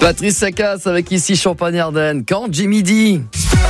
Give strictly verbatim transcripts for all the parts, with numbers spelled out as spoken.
Patrice Sacas avec ici Champagne-Ardenne. Quand Jimmy dit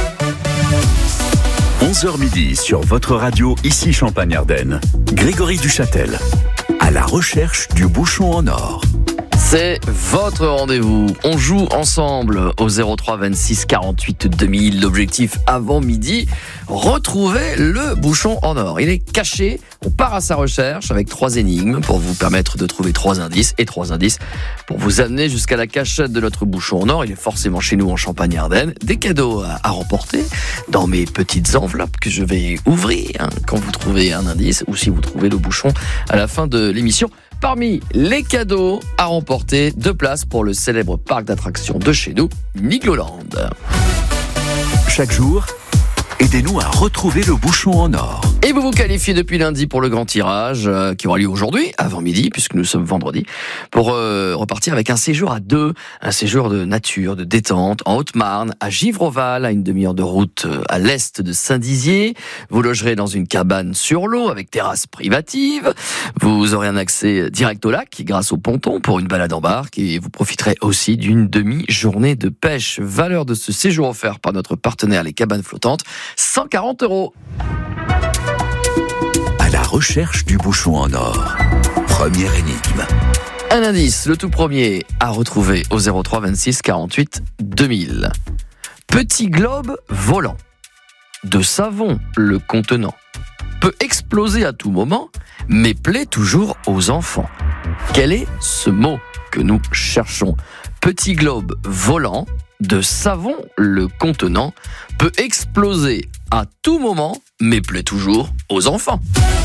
onze heures midi sur votre radio, ici Champagne-Ardenne. Grégory Duchâtel, à la recherche du bouchon en or. C'est votre rendez-vous. On joue ensemble au zéro trois vingt-six quarante-huit deux mille. L'objectif avant midi, retrouver le bouchon en or. Il est caché. On part à sa recherche avec trois énigmes pour vous permettre de trouver trois indices et trois indices pour vous amener jusqu'à la cachette de notre bouchon en or. Il est forcément chez nous en Champagne-Ardenne. Des cadeaux à, à remporter dans mes petites enveloppes que je vais ouvrir hein, quand vous trouvez un indice ou si vous trouvez le bouchon à la fin de l'émission. Parmi les cadeaux à remporter, deux places pour le célèbre parc d'attractions de chez nous, Nigloland. Chaque jour, aidez-nous à retrouver le bouchon en or. Et vous vous qualifiez depuis lundi pour le grand tirage euh, qui aura lieu aujourd'hui, avant midi, puisque nous sommes vendredi, pour euh, repartir avec un séjour à deux, un séjour de nature, de détente, en Haute-Marne, à Givreval, à une demi-heure de route euh, à l'est de Saint-Dizier. Vous logerez dans une cabane sur l'eau avec terrasse privative. Vous aurez un accès direct au lac grâce au ponton pour une balade en barque et vous profiterez aussi d'une demi-journée de pêche. Valeur de ce séjour offert par notre partenaire Les Cabanes Flottantes, cent quarante euros. À la recherche du bouchon en or. Première énigme. Un indice, le tout premier, à retrouver au zéro trois vingt-six quarante-huit deux mille. Petit globe volant, de savon le contenant, peut exploser à tout moment, mais plaît toujours aux enfants. Quel est ce mot que nous cherchons ? Petit globe volant, de savon le contenant, peut exploser à tout moment, mais plaît toujours aux enfants.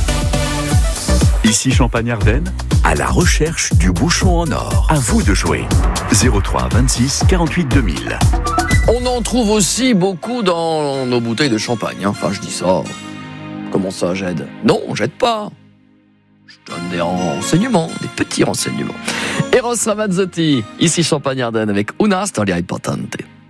Ici Champagne-Ardenne, à la recherche du bouchon en or. À vous de jouer. zéro trois vingt-six quarante-huit deux mille. On en trouve aussi beaucoup dans nos bouteilles de champagne. Enfin, je dis ça. Comment ça, j'aide ? Non, on jette pas. Je donne des renseignements, des petits renseignements. Eros Ramazzotti, ici Champagne-Ardenne avec Una Storia Importante.